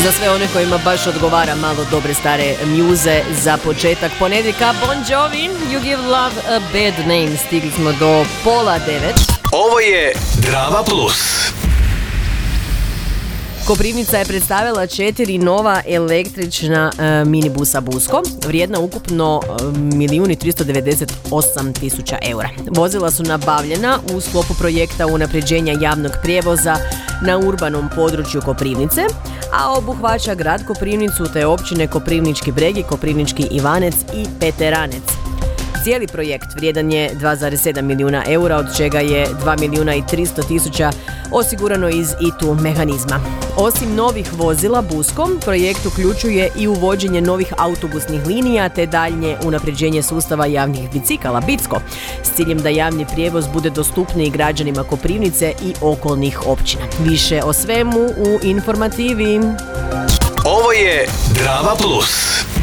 Za sve one kojima baš odgovara malo dobre stare mjuze za početak ponedjeljka, Bon Jovi, You Give Love a Bad Name. Stigli smo do 8:30. Ovo je Drama Plus. Koprivnica je predstavila 4 nova električna minibusa Busko, vrijedna ukupno 1.398.000 eura. Vozila su nabavljena u sklopu projekta unapređenja javnog prijevoza na urbanom području Koprivnice, a obuhvaća grad Koprivnicu te općine Koprivnički Breg, Koprivnički Ivanec i Peteranec. Cijeli projekt vrijedan je 2,7 milijuna eura, od čega je 2.300.000 osigurano iz ITU mehanizma. Osim novih vozila Buskom, projekt uključuje i uvođenje novih autobusnih linija te daljnje unapređenje sustava javnih bicikala Bicko, s ciljem da javni prijevoz bude dostupniji građanima Koprivnice i okolnih općina. Više o svemu u informativi. Ovo je Drama Plus.